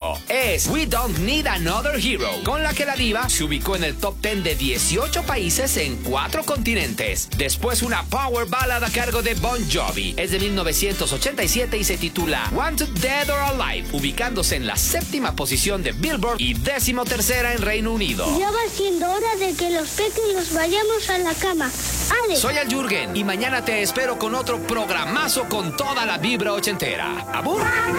momento. Es We Don't Need Another Hero, con la que la diva se ubicó en el top 10 de 18 países en 4 continentes. Después una power ballad a cargo de Bon Jovi. Es de 1987 y se titula Wanted Dead or Alive, ubicándose en la 7ª posición de Billboard y 13ª en Reino Unido. Ya va siendo hora de que los pequeños vayamos a la cama. ¡Ale! Soy el Jürgen y mañana te espero con otro programazo con toda la vibra ochentera. ¡Abur!